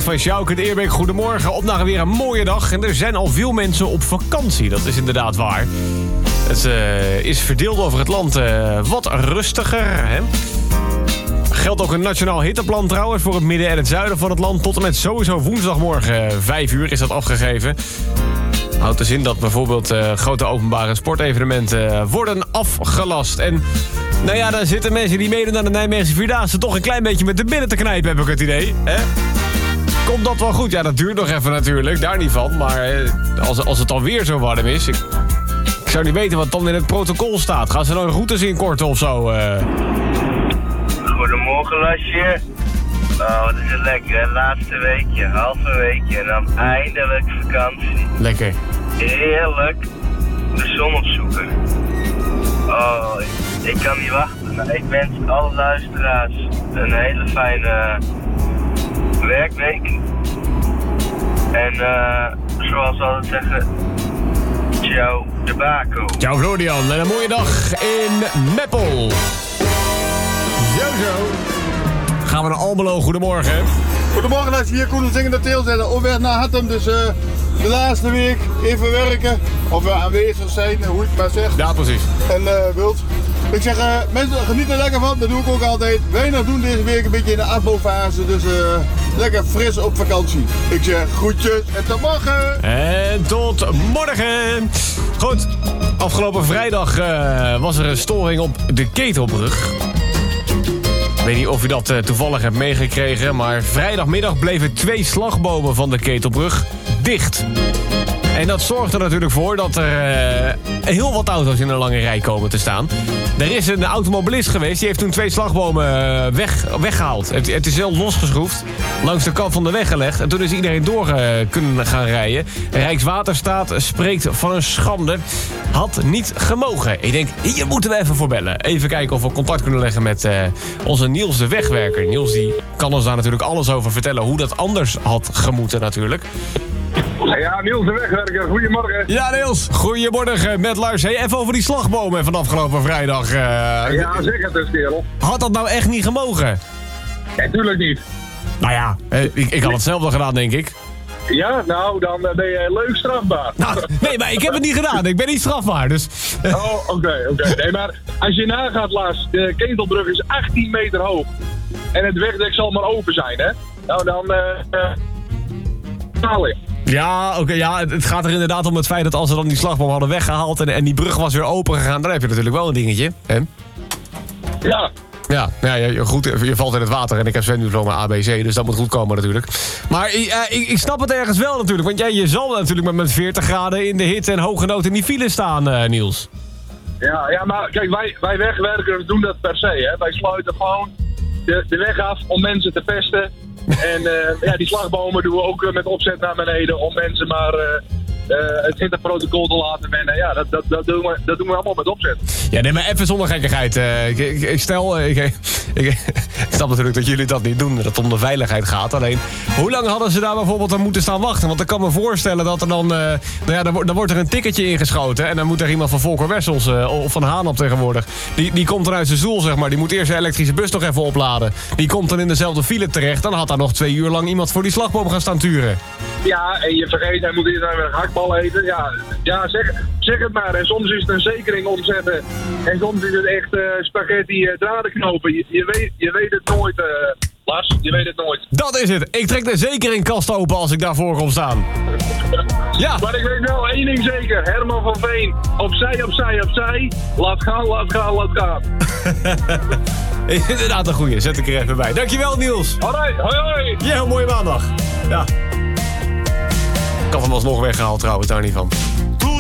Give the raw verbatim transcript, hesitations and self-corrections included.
bericht van Sjouke de Eerbeek. Goedemorgen, op naar weer een mooie dag. En er zijn al veel mensen op vakantie, dat is inderdaad waar. Het uh, is verdeeld over het land uh, wat rustiger, hè? Geldt ook een nationaal hitteplan trouwens voor het midden en het zuiden van het land. Tot en met sowieso woensdagmorgen vijf uur is dat afgegeven. Houdt dus in dat bijvoorbeeld uh, grote openbare sportevenementen worden afgelast. En nou ja, dan zitten mensen die meedoen aan de Nijmeegse Vierdaagse toch een klein beetje met de billen te knijpen, heb ik het idee. Hè? Komt dat wel goed? Ja, dat duurt nog even natuurlijk, daar niet van. Maar uh, als, als het alweer zo warm is... Ik, ik zou niet weten wat dan in het protocol staat. Gaan ze dan routes inkorten of zo? Uh... Goedemorgen, Lasje. Oh, wat is het lekker, hè? Laatste weekje, halve weekje en dan eindelijk vakantie. Lekker. Heerlijk. De zon opzoeken. Oh, ik, ik kan niet wachten. Nou, ik wens alle luisteraars een hele fijne werkweek. En uh, zoals we altijd zeggen, ciao de Baco. Ciao Florian en een mooie dag in Meppel. Zo zo. Gaan we naar Almelo, goedemorgen. Goedemorgen, als je hier konden zingen dat teel zetten. Op weg naar Hattem, dus uh, de laatste week even werken. Of uh, aanwezig zijn, hoe je het maar zegt. Ja, precies. En uh, wilt. Ik zeg, uh, mensen genieten er lekker van, dat doe ik ook altijd. Weinig doen deze week, een beetje in de afbouwfase, dus uh, lekker fris op vakantie. Ik zeg groetjes en tot morgen. En tot morgen. Goed, afgelopen vrijdag uh, was er een storing op de Ketelbrug. Ik weet niet of u dat uh, toevallig hebt meegekregen, maar vrijdagmiddag bleven twee slagbomen van de Ketelbrug dicht. En dat zorgt er natuurlijk voor dat er uh, heel wat auto's in een lange rij komen te staan. Er is een automobilist geweest, die heeft toen twee slagbomen uh, weg, weggehaald. Het, het is heel losgeschroefd, langs de kant van de weg gelegd. En toen is iedereen door uh, kunnen gaan rijden. Rijkswaterstaat spreekt van een schande. Had niet gemogen. Ik denk, hier moeten we even voor bellen. Even kijken of we contact kunnen leggen met uh, onze Niels de Wegwerker. Niels die kan ons daar natuurlijk alles over vertellen. Hoe dat anders had gemoeten natuurlijk. Ja, Niels de Wegwerker, goedemorgen. Ja, Niels, goedemorgen met Lars. Hey, even over die slagbomen van afgelopen vrijdag. Uh, ja, zeg het eens, kerel. Had dat nou echt niet gemogen? Ja, tuurlijk niet. Nou ja, ik, ik had hetzelfde gedaan, denk ik. Ja, nou, dan ben je leuk strafbaar. Nou, nee, maar ik heb het niet gedaan. Ik ben niet strafbaar, dus... Oh, oké, okay, oké. Okay. Nee, maar als je nagaat, Lars, de Ketelbrug is achttien meter hoog. En het wegdek zal maar open zijn, hè? Nou, dan... Uh, uh, Ja, oké, okay, ja, het gaat er inderdaad om het feit dat als ze dan die slagboom hadden weggehaald en, en die brug was weer open gegaan, dan heb je natuurlijk wel een dingetje, hè? Ja. Ja, ja, ja, goed, je valt in het water en ik heb zwemdiploma A B C, dus dat moet goed komen natuurlijk. Maar uh, ik, ik snap het ergens wel natuurlijk, want jij je zal natuurlijk met, met veertig graden in de hitte en hoge nood in die file staan, uh, Niels. Ja, ja, maar kijk, wij, wij wegwerkers doen dat per se, hè. Wij sluiten gewoon de, de weg af om mensen te pesten. En uh, ja, die slagbomen doen we ook uh, met opzet naar beneden om mensen maar uh, uh, het hitteprotocol te laten wennen. Ja, dat, dat, dat, doen we, dat doen we allemaal met opzet. Ja, nee, maar even zonder gekkigheid. Uh, ik, ik, ik stel, uh, ik, ik, ik, ik snap natuurlijk dat jullie dat niet doen, dat het om de veiligheid gaat. Alleen, hoe lang hadden ze daar bijvoorbeeld aan moeten staan wachten? Want ik kan me voorstellen dat er dan, uh, nou ja, dan, dan wordt er een ticketje ingeschoten en dan moet er iemand van Volker Wessels uh, of van Haan op tegenwoordig. Die, die komt dan uit zijn stoel, zeg maar. Die moet eerst zijn elektrische bus nog even opladen. Die komt dan in dezelfde file terecht. Dan had daar nog twee uur lang iemand voor die slagboom gaan staan turen. Ja, en je vergeet, hij moet eerst even een hakbal eten. Ja, ja zeg, zeg het maar. En soms is het een zekering omzetten. En soms is het echt uh, spaghetti uh, draden knopen. Je, je, weet, je weet het nooit, uh, Lars. Je weet het nooit. Dat is het. Ik trek de zekeringkast open als ik daarvoor kom staan. Ja. Maar ik weet wel één ding zeker. Herman van Veen. Opzij, opzij, opzij. Laat gaan, laat gaan, laat gaan. Inderdaad een goeie. Zet ik er even bij. Dankjewel, Niels. Hoi, hoi, hoi. Ja, mooie maandag. Ja. Ik had hem alsnog weggehaald trouwens, daar niet van.